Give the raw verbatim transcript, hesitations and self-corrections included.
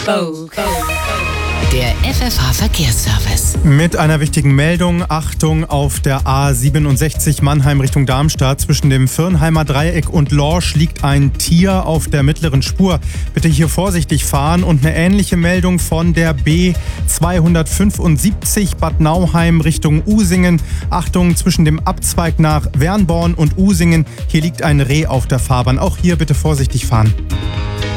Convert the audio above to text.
Der F F H-Verkehrsservice. Mit einer wichtigen Meldung. Achtung auf der A siebenundsechzig Mannheim Richtung Darmstadt. Zwischen dem Firnheimer Dreieck und Lorsch liegt ein Tier auf der mittleren Spur. Bitte hier vorsichtig fahren. Und eine ähnliche Meldung von der B zweihundertfünfundsiebzig Bad Nauheim Richtung Usingen. Achtung, zwischen dem Abzweig nach Wernborn und Usingen. Hier liegt ein Reh auf der Fahrbahn. Auch hier bitte vorsichtig fahren.